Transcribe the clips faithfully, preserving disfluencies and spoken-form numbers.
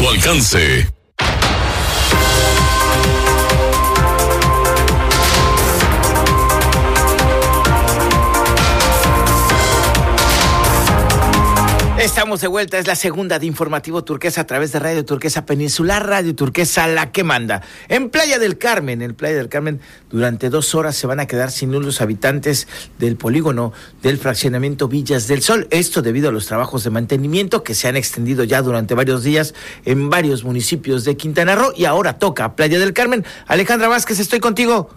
tu alcance. Estamos de vuelta, es la segunda de Informativo Turquesa a través de Radio Turquesa Peninsular, Radio Turquesa, la que manda. En Playa del Carmen, en Playa del Carmen, durante dos horas se van a quedar sin luz los habitantes del polígono del fraccionamiento Villas del Sol. Esto debido a los trabajos de mantenimiento que se han extendido ya durante varios días en varios municipios de Quintana Roo y ahora toca Playa del Carmen. Alejandra Vázquez, estoy contigo.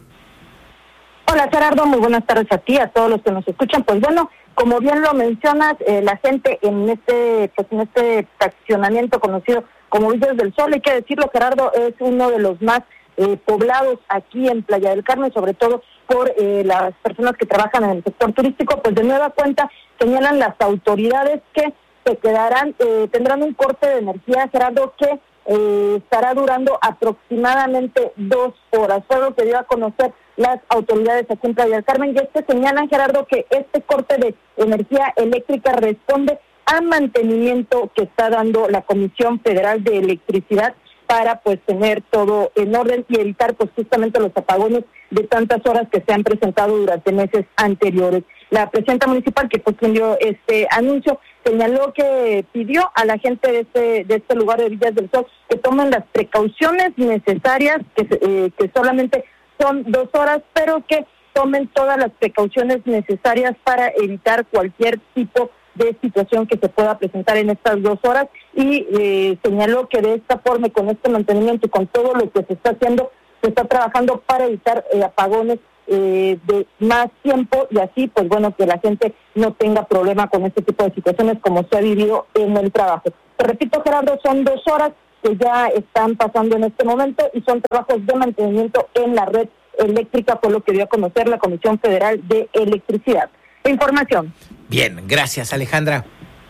Hola Gerardo, muy buenas tardes a ti, a todos los que nos escuchan. Pues bueno, como bien lo mencionas, eh, la gente en este pues en este fraccionamiento conocido como Villas del Sol, hay que decirlo, Gerardo, es uno de los más eh, poblados aquí en Playa del Carmen, sobre todo por eh, las personas que trabajan en el sector turístico. Pues de nueva cuenta señalan las autoridades que se quedarán, eh, tendrán un corte de energía, Gerardo, que eh, estará durando aproximadamente dos horas. Fue lo que dio a conocer las autoridades aquí en Playa del Carmen, y es que señalan, Gerardo, que este corte de energía eléctrica responde al mantenimiento que está dando la Comisión Federal de Electricidad para pues tener todo en orden y evitar pues justamente los apagones de tantas horas que se han presentado durante meses anteriores. La presidenta municipal, que pues quien dio este anuncio, señaló que pidió a la gente de este de este lugar de Villas del Sol que tomen las precauciones necesarias, que eh, que solamente son dos horas, pero que tomen todas las precauciones necesarias para evitar cualquier tipo de situación que se pueda presentar en estas dos horas, y eh, señaló que de esta forma, con este mantenimiento y con todo lo que se está haciendo, se está trabajando para evitar eh, apagones eh, de más tiempo, y así, pues bueno, que la gente no tenga problema con este tipo de situaciones como se ha vivido en el trabajo. Te repito, Gerardo, son dos horas que ya están pasando en este momento y son trabajos de mantenimiento en la red eléctrica, por lo que dio a conocer la Comisión Federal de Electricidad. Información. Bien, gracias Alejandra.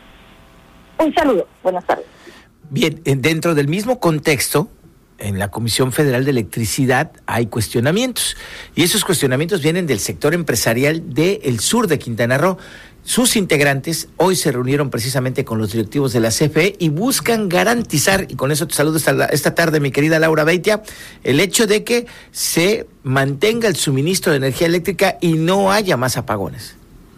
Un saludo, buenas tardes. Bien, dentro del mismo contexto, en la Comisión Federal de Electricidad hay cuestionamientos, y esos cuestionamientos vienen del sector empresarial del sur de Quintana Roo. Sus integrantes hoy se reunieron precisamente con los directivos de la C F E y buscan garantizar, y con eso te saludo esta, esta tarde, mi querida Laura Beitia, el hecho de que se mantenga el suministro de energía eléctrica y no haya más apagones.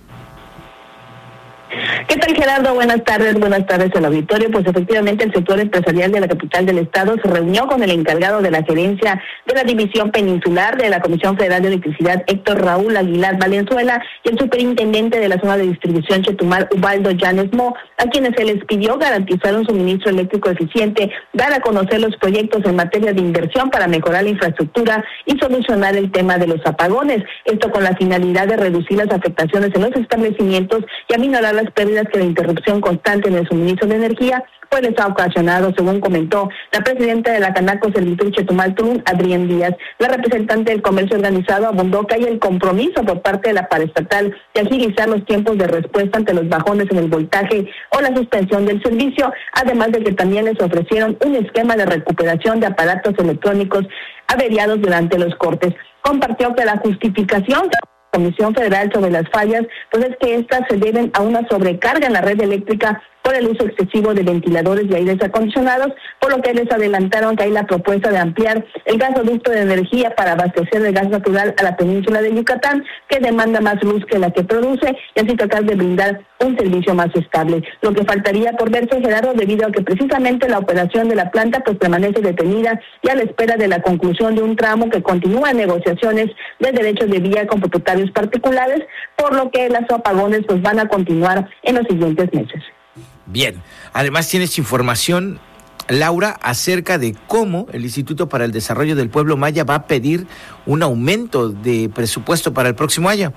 ¿Qué tal, Gerardo? Buenas tardes, buenas tardes al auditorio. Pues efectivamente el sector empresarial de la capital del estado se reunió con el encargado de la gerencia de la división peninsular de la Comisión Federal de Electricidad, Héctor Raúl Aguilar Valenzuela, y el superintendente de la zona de distribución Chetumal, Ubaldo Llanes Mo, a quienes se les pidió garantizar un suministro eléctrico eficiente, dar a conocer los proyectos en materia de inversión para mejorar la infraestructura y solucionar el tema de los apagones. Esto con la finalidad de reducir las afectaciones en los establecimientos y aminorar las pérdidas que la interrupción constante en el suministro de energía pues les ha ocasionado, según comentó la presidenta de la Canaco Servitur Chetumal Tulum, Adrián Díaz. La representante del comercio organizado abundó que hay el compromiso por parte de la paraestatal de agilizar los tiempos de respuesta ante los bajones en el voltaje o la suspensión del servicio, además de que también les ofrecieron un esquema de recuperación de aparatos electrónicos averiados durante los cortes. Compartió que la justificación de la Comisión Federal sobre las fallas, pues es que estas se deben a una sobrecarga en la red eléctrica por el uso excesivo de ventiladores y aires acondicionados, por lo que les adelantaron que hay la propuesta de ampliar el gasoducto de energía para abastecer de gas natural a la península de Yucatán, que demanda más luz que la que produce, y así tratar de brindar un servicio más estable. Lo que faltaría por verse, Gerardo, debido a que precisamente la operación de la planta pues permanece detenida y a la espera de la conclusión de un tramo que continúa en negociaciones de derechos de vía con propietarios particulares, por lo que las apagones pues van a continuar en los siguientes meses. Bien, además tienes información, Laura, acerca de cómo el Instituto para el Desarrollo del Pueblo Maya va a pedir un aumento de presupuesto para el próximo año.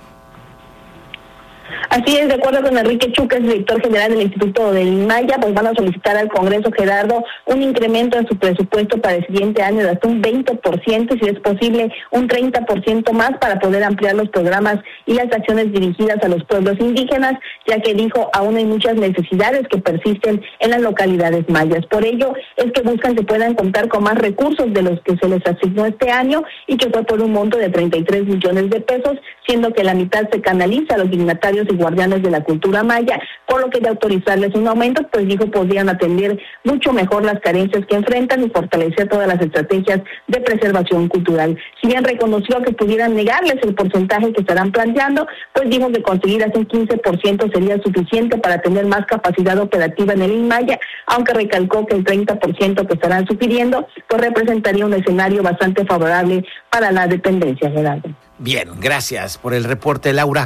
Así es, de acuerdo con Enrique Chuca, es director general del Instituto del Maya, pues van a solicitar al Congreso, Gerardo, un incremento en su presupuesto para el siguiente año de hasta un veinte por ciento y, si es posible, un treinta por ciento más para poder ampliar los programas y las acciones dirigidas a los pueblos indígenas, ya que dijo aún hay muchas necesidades que persisten en las localidades mayas. Por ello es que buscan que puedan contar con más recursos de los que se les asignó este año y que fue por un monto de treinta y tres millones de pesos, siendo que la mitad se canaliza a los dignatarios y guardianes de la cultura maya, por lo que de autorizarles un aumento, pues dijo podrían atender mucho mejor las carencias que enfrentan y fortalecer todas las estrategias de preservación cultural. Si bien reconoció que pudieran negarles el porcentaje que estarán planteando, pues dijo que conseguir hasta un quince por ciento sería suficiente para tener más capacidad operativa en el INMAYA, aunque recalcó que el treinta por ciento que estarán sugiriendo pues representaría un escenario bastante favorable para la dependencia, Gerardo. Bien, gracias por el reporte, Laura.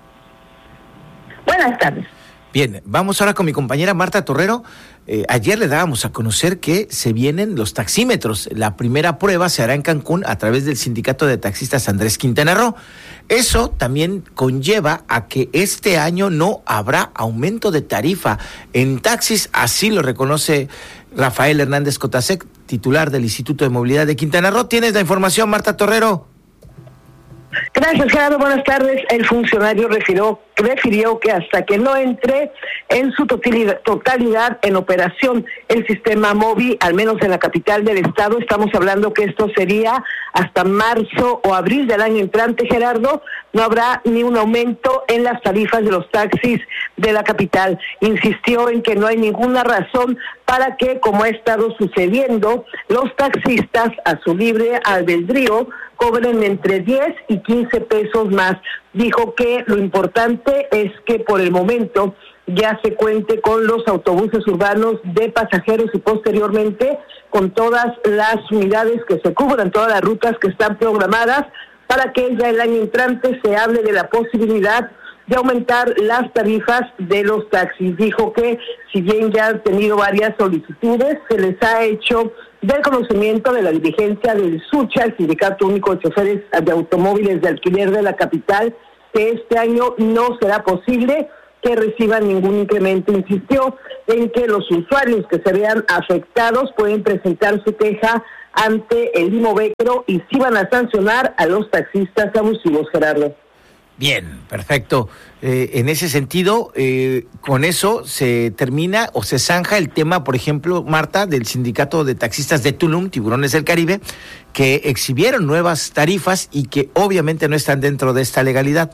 Buenas tardes. Bien, vamos ahora con mi compañera Marta Torrero. Eh, ayer le dábamos a conocer que se vienen los taxímetros. La primera prueba se hará en Cancún a través del Sindicato de Taxistas Andrés Quintana Roo. Eso también conlleva a que este año no habrá aumento de tarifa en taxis, así lo reconoce Rafael Hernández Cotasec, titular del Instituto de Movilidad de Quintana Roo. ¿Tienes la información, Marta Torrero? Gracias, Gerardo. Buenas tardes. El funcionario refirió, refirió que hasta que no entre en su totalidad, totalidad en operación el sistema móvil, al menos en la capital del estado, estamos hablando que esto sería hasta marzo o abril del año entrante, Gerardo, no habrá ni un aumento en las tarifas de los taxis de la capital. Insistió en que no hay ninguna razón para que, como ha estado sucediendo, los taxistas a su libre albedrío cobren entre diez y quince pesos más. Dijo que lo importante es que por el momento ya se cuente con los autobuses urbanos de pasajeros y posteriormente con todas las unidades que se cubran, todas las rutas que están programadas, para que ya el año entrante se hable de la posibilidad de aumentar las tarifas de los taxis. Dijo que si bien ya han tenido varias solicitudes, se les ha hecho del conocimiento de la dirigencia del SUCHA, el Sindicato Único de Choferes de Automóviles de Alquiler de la capital, que este año no será posible que reciban ningún incremento. Insistió en que los usuarios que se vean afectados pueden presentar su queja ante el IMOVECRO y sí van a sancionar a los taxistas abusivos, Gerardo. Bien, perfecto. Eh, en ese sentido, eh, con eso se termina o se zanja el tema, por ejemplo, Marta, del Sindicato de Taxistas de Tulum, Tiburones del Caribe, que exhibieron nuevas tarifas y que obviamente no están dentro de esta legalidad.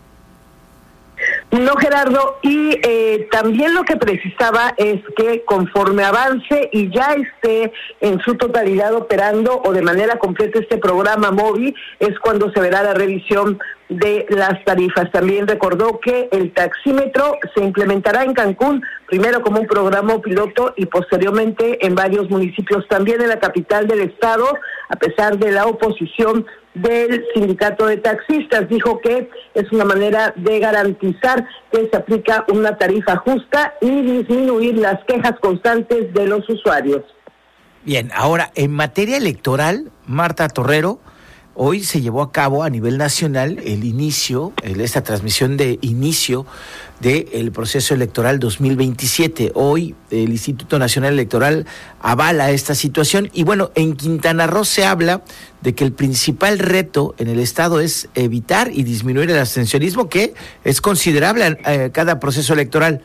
No, Gerardo, y eh, también lo que precisaba es que conforme avance y ya esté en su totalidad operando o de manera completa este programa móvil, es cuando se verá la revisión de las tarifas. También recordó que el taxímetro se implementará en Cancún, primero como un programa piloto y posteriormente en varios municipios, también en la capital del estado, a pesar de la oposición del Sindicato de Taxistas. Dijo que es una manera de garantizar que se aplica una tarifa justa y disminuir las quejas constantes de los usuarios. Bien, ahora, en materia electoral, Marta Torrero, hoy se llevó a cabo a nivel nacional el inicio, el, esta transmisión de inicio del proceso electoral dos mil veintisiete. Hoy el Instituto Nacional Electoral avala esta situación y bueno, en Quintana Roo se habla de que el principal reto en el estado es evitar y disminuir el abstencionismo, que es considerable en eh, cada proceso electoral.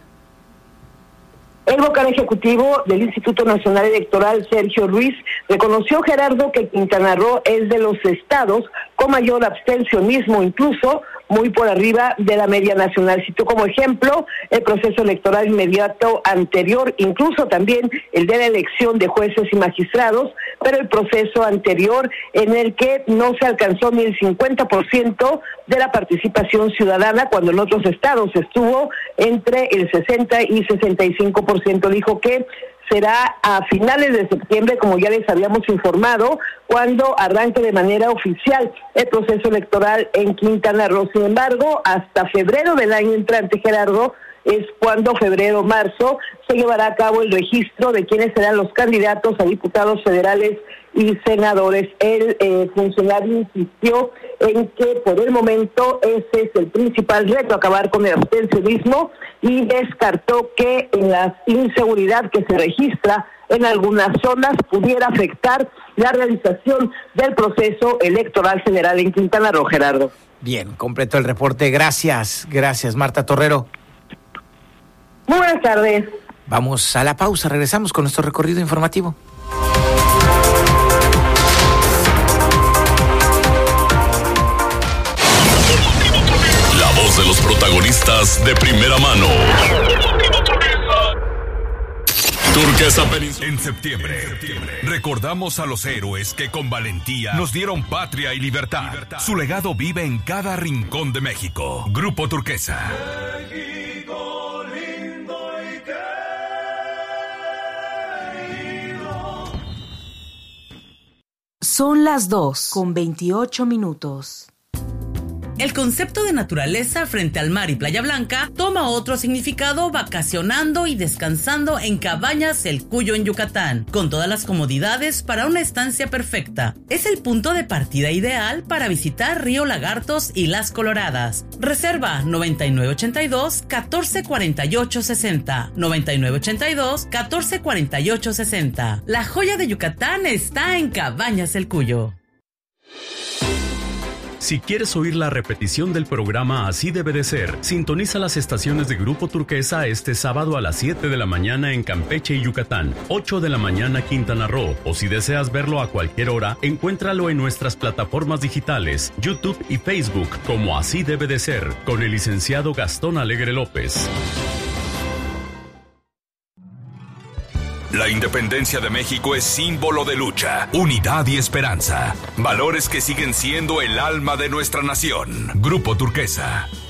El vocal ejecutivo del Instituto Nacional Electoral, Sergio Ruiz, reconoció, Gerardo, que Quintana Roo es de los estados con mayor abstencionismo, incluso muy por arriba de la media nacional. Citó como ejemplo el proceso electoral inmediato anterior, incluso también el de la elección de jueces y magistrados, pero el proceso anterior en el que no se alcanzó ni el cincuenta por ciento de la participación ciudadana, cuando en otros estados estuvo entre el sesenta y sesenta y cinco por ciento. Dijo que será a finales de septiembre, como ya les habíamos informado, cuando arranque de manera oficial el proceso electoral en Quintana Roo. Sin embargo, hasta febrero del año entrante, Gerardo, es cuando febrero, marzo, se llevará a cabo el registro de quiénes serán los candidatos a diputados federales y senadores. El eh, funcionario insistió en que por el momento ese es el principal reto, acabar con el abstencionismo, y descartó que en la inseguridad que se registra en algunas zonas pudiera afectar la realización del proceso electoral federal en Quintana Roo, Gerardo. Bien, completo el reporte. Gracias, gracias Marta Torrero. Muy buenas tardes. Vamos a la pausa, regresamos con nuestro recorrido informativo. Entrevistas de primera mano. Turquesa Peninsular. En septiembre, en septiembre, recordamos a los héroes que con valentía nos dieron patria y libertad. libertad. Su legado vive en cada rincón de México. Grupo Turquesa. México lindo y querido. Son las dos con veintiocho minutos. El concepto de naturaleza frente al mar y Playa Blanca toma otro significado vacacionando y descansando en Cabañas El Cuyo en Yucatán, con todas las comodidades para una estancia perfecta. Es el punto de partida ideal para visitar Río Lagartos y Las Coloradas. Reserva noventa y nueve ochenta y dos, catorce cuarenta y ocho sesenta, noventa y nueve ochenta y dos, catorce cuarenta y ocho sesenta. La joya de Yucatán está en Cabañas El Cuyo. Si quieres oír la repetición del programa Así Debe de Ser, sintoniza las estaciones de Grupo Turquesa este sábado a las siete de la mañana en Campeche y Yucatán, ocho de la mañana Quintana Roo, o si deseas verlo a cualquier hora, encuéntralo en nuestras plataformas digitales, YouTube y Facebook como Así Debe de Ser, con el licenciado Gastón Alegre López. La independencia de México es símbolo de lucha, unidad y esperanza. Valores que siguen siendo el alma de nuestra nación. Grupo Turquesa.